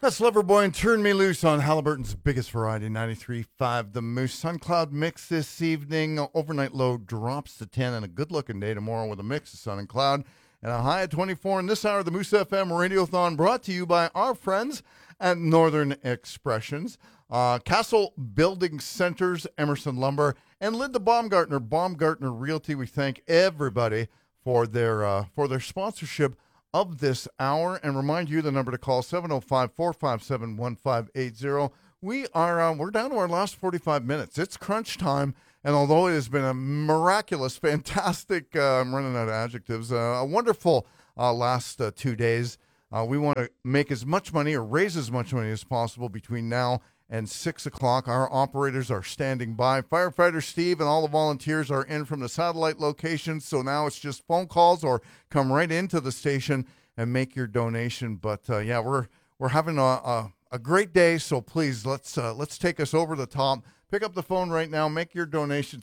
That's Loverboy and Turn Me Loose on Halliburton's biggest variety, 93.5 The Moose. Sun cloud mix this evening. Overnight low drops to 10 and a good-looking day tomorrow with a mix of sun and cloud and a high of 24. In this hour of the Moose FM Radiothon brought to you by our friends at Northern Expressions, Castle Building Centers, Emerson Lumber, and Linda Baumgartner, Baumgartner Realty. We thank everybody for their sponsorship of this hour, and remind you the number to call 705-457-1580. We're down to our last 45 minutes. It's crunch time, and although it has been a miraculous, fantastic, I'm running out of adjectives, a wonderful last 2 days, we want to make as much money or raise as much money as possible between now and 6 o'clock. Our operators are standing by. Firefighter Steve and all the volunteers are in from the satellite locations, so now it's just phone calls or come right into the station and make your donation. But we're having a great day, so please let's take us over the top. Pick up the phone right now. Make your donation,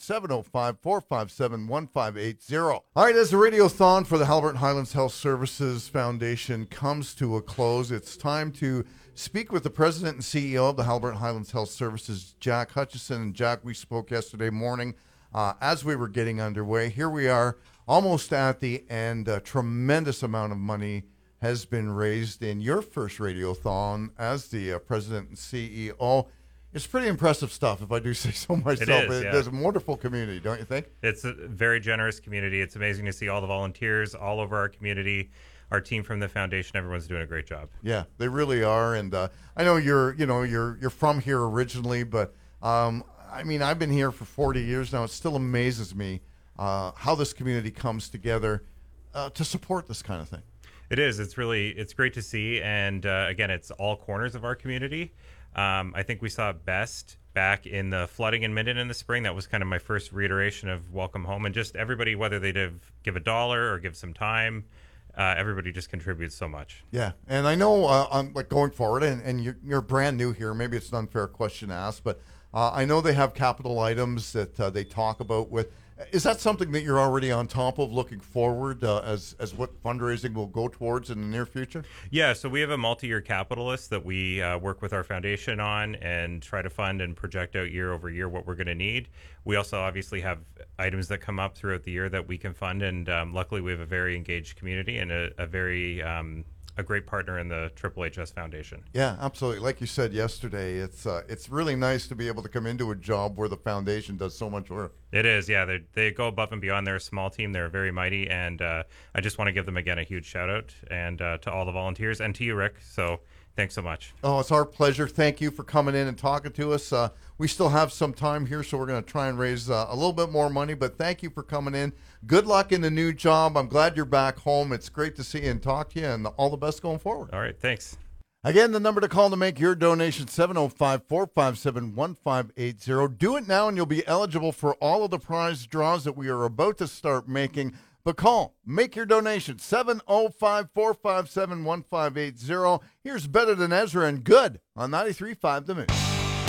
705-457-1580. All right, as the Radiothon for the Halliburton Highlands Health Services Foundation comes to a close, it's time to speak with the president and CEO of the Halliburton Highlands Health Services, Jack Hutchison. And Jack, we spoke yesterday morning as we were getting underway. Here we are, almost at the end. A tremendous amount of money has been raised in your first Radiothon as the president and CEO. It's pretty impressive stuff, if I do say so myself. It is, yeah. There's a wonderful community, don't you think? It's a very generous community. It's amazing to see all the volunteers all over our community. Our team from the foundation, everyone's doing a great job. Yeah, they really are. And I know you're from here originally, but I've been here for 40 years now. It still amazes me how this community comes together to support this kind of thing. It is. It's great to see. And again, it's all corners of our community. I think we saw it best back in the flooding in Minden in the spring. That was kind of my first reiteration of welcome home, and just everybody, whether they give $1 or give some time, everybody just contributes so much. Yeah, and I know going forward, and you're brand new here. Maybe it's an unfair question to ask, but I know they have capital items that they talk about with. Is that something that you're already on top of, looking forward as what fundraising will go towards in the near future? Yeah, so we have a multi-year capital list that we work with our foundation on and try to fund and project out year over year what we're going to need. We also obviously have items that come up throughout the year that we can fund, and luckily we have a very engaged community and a great partner in the Triple HS Foundation. Yeah, absolutely. Like you said yesterday, it's really nice to be able to come into a job where the foundation does so much work. It is, yeah. They go above and beyond. They're a small team. They're very mighty, and I just want to give them again a huge shout out and to all the volunteers and to you, Rick. So thanks so much. Oh, it's our pleasure. Thank you for coming in and talking to us. We still have some time here, so we're going to try and raise a little bit more money, but thank you for coming in. Good luck in the new job. I'm glad you're back home. It's great to see you and talk to you, and all the best going forward. All right, thanks. Again, the number to call to make your donation, 705-457-1580. Do it now, and you'll be eligible for all of the prize draws that we are about to start making. But call, make your donation, 705-457-1580. Here's Better Than Ezra and Good on 93.5 The Moose.